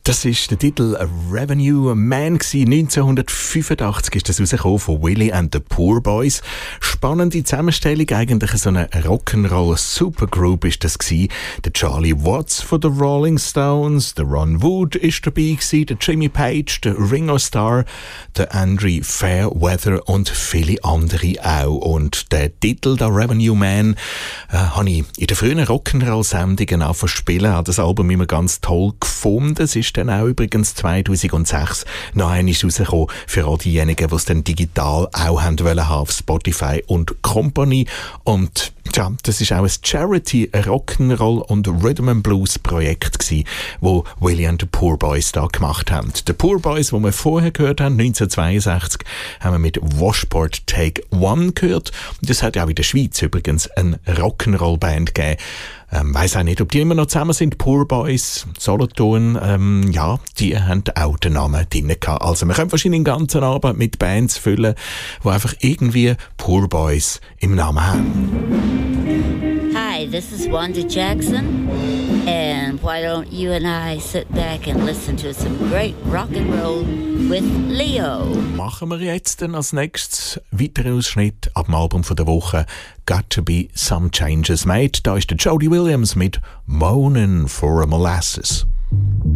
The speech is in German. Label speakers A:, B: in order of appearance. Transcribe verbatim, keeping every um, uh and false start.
A: Das ist der Titel Revenue Man gewesen. neunzehnhundertfünfundachtzig ist das rausgekommen von Willie and the Poor Boys. Spannende Zusammenstellung, eigentlich so eine Rock'n'Roll Supergroup ist das gewesen. Der Charlie Watts von den Rolling Stones, der Ron Wood ist dabei gewesen, der Jimmy Page, der Ringo Starr, der Andrew Fairweather und viele andere auch. Und der Titel, der Revenue Man, äh, habe ich in den frühen Rock'n'Roll-Sendungen auch verspielen, habe das Album immer ganz toll gefunden. Es ist dann auch übrigens zweitausendsechs noch einmal rausgekommen für all diejenigen, die es dann digital auch haben wollen auf Spotify und Company. Und ja, das ist auch ein Charity Rock'n'Roll und Rhythm and Blues Projekt gsi, wo Willie and the Poor Boys da gemacht haben. Die Poor Boys, die wir vorher gehört haben, neunzehnhundertzweiundsechzig, haben wir mit Washboard Take One gehört. Und das hat ja auch in der Schweiz übrigens eine Rock'n'Roll Band gegeben. Ähm, weiss auch nicht, ob die immer noch zusammen sind. Poor Boys, Solothurn, ähm, ja, die haben auch den Namen drin gehabt. Also wir können wahrscheinlich den ganzen Abend mit Bands füllen, die einfach irgendwie Poor Boys im Namen haben.
B: Hi, this is Wanda Jackson, and why don't you and I sit back and listen to some great rock and roll with Leo.
A: Machen wir jetzt dann als nächstes weiteren Ausschnitt ab dem Album von der Woche Got to Be Some Changes Made. Da ist der Jody Williams mit Moanin' for a Molasses.